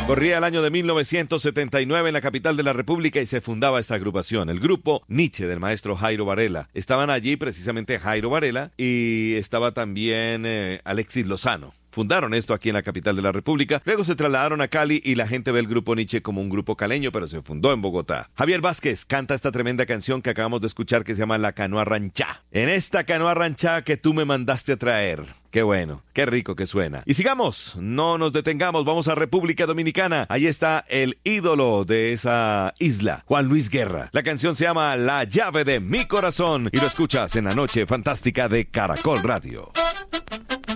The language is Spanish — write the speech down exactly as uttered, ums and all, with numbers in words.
Corría el año de mil novecientos setenta y nueve en la capital de la República y se fundaba esta agrupación, el grupo Nietzsche del maestro Jairo Varela. Estaban allí precisamente Jairo Varela y estaba también eh, Alexis Lozano. Fundaron esto aquí en la capital de la República, luego se trasladaron a Cali y la gente ve el grupo Nietzsche como un grupo caleño, pero se fundó en Bogotá. Javier Vázquez canta esta tremenda canción que acabamos de escuchar que se llama La Canoa Ranchá. En esta canoa ranchá que tú me mandaste a traer. Qué bueno, qué rico que suena. Y sigamos, no nos detengamos, vamos a República Dominicana. Ahí está el ídolo de esa isla, Juan Luis Guerra. La canción se llama La Llave de mi Corazón y lo escuchas en la noche fantástica de Caracol Radio.